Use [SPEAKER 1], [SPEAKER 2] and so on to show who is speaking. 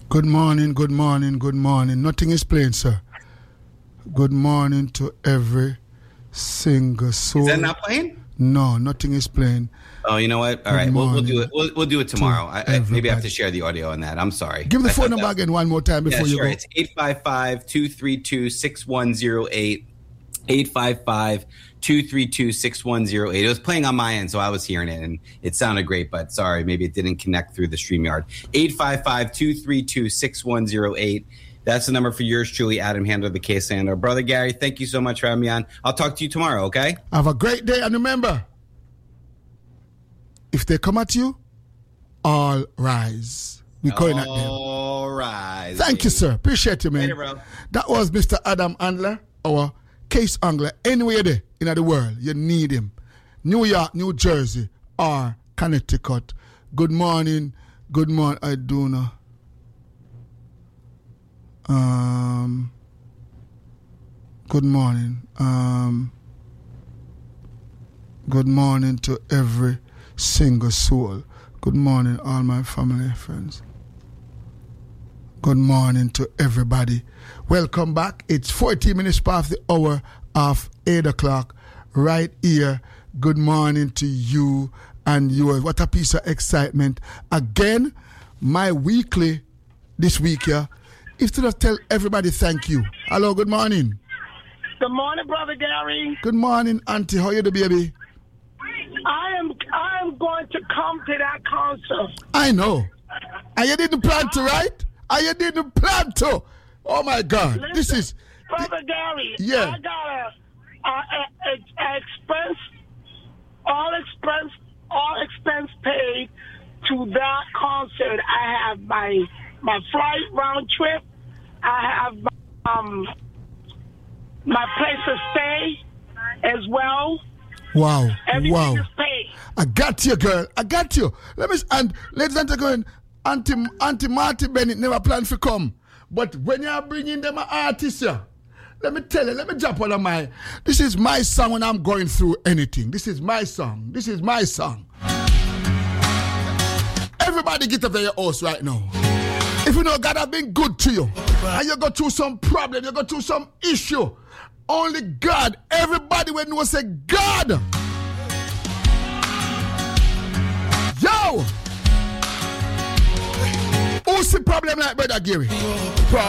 [SPEAKER 1] Good morning, good morning, good morning. Nothing is plain, sir. Good morning to every single soul.
[SPEAKER 2] Is that not playing?
[SPEAKER 1] No, nothing is playing.
[SPEAKER 2] Oh, you know what? All right, we'll do it. We'll do it tomorrow. Maybe I have to share the audio on that. I'm sorry.
[SPEAKER 1] Give the phone number again one more time before you go.
[SPEAKER 2] It's 855-232-6108. 855-232-6108. It was playing on my end, so I was hearing it, and it sounded great, but sorry, maybe it didn't connect through the StreamYard. 855-232-6108. That's the number for yours truly, Adam Handler, the case handler. Brother Gary, thank you so much for having me on. I'll talk to you tomorrow, okay?
[SPEAKER 1] Have a great day, and remember, if they come at you, all rise. We're calling at them.
[SPEAKER 2] All rise.
[SPEAKER 1] Thank you, sir. Appreciate you, man.
[SPEAKER 2] Later, bro.
[SPEAKER 1] That was Mr. Adam Handler, our case angler. Anywhere there in the world, you need him. New York, New Jersey, or Connecticut. Good morning. Good morning. I do know. Good morning. Good morning to every single soul. Good morning, all my family and friends. Good morning to everybody. Welcome back. It's 14 minutes past the hour of 8 o'clock right here. Good morning to you and yours. What a piece of excitement. Again, my weekly this week here is to just tell everybody thank you. Hello, good morning.
[SPEAKER 3] Good morning, Brother Gary.
[SPEAKER 1] Good morning, Auntie. How are you, the baby?
[SPEAKER 3] I am going to come to that concert.
[SPEAKER 1] I know. And you didn't plan to, right? And you didn't plan to. Oh, my God.
[SPEAKER 3] Listen,
[SPEAKER 1] this is...
[SPEAKER 3] Brother Gary,
[SPEAKER 1] yeah.
[SPEAKER 3] I got all expense paid to that concert. I have my flight round trip. I have my place to stay as well.
[SPEAKER 1] Wow.
[SPEAKER 3] Everything is paid.
[SPEAKER 1] I got you, girl. I got you. Ladies and gentlemen, Auntie Marty Bennett never planned to come. But when you are bringing them an artist here, let me tell you, let me drop one of my... This is my song when I'm going through anything. This is my song. This is my song. Everybody get up to your house right now. If you know God has been good to you, and you go through some problem, you go through some issue, only God, everybody will know say, God! Yo! Who's the problem like Brother Gary?